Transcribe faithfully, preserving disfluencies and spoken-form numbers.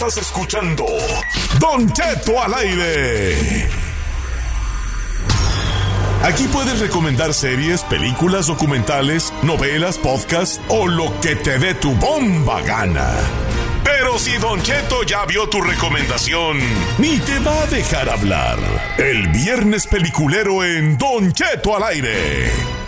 Estás escuchando Don Cheto al aire. Aquí puedes recomendar series, películas, documentales, novelas, podcasts o lo que te dé tu bomba gana. Pero si Don Cheto ya vio tu recomendación, ni te va a dejar hablar. El viernes peliculero en Don Cheto al aire.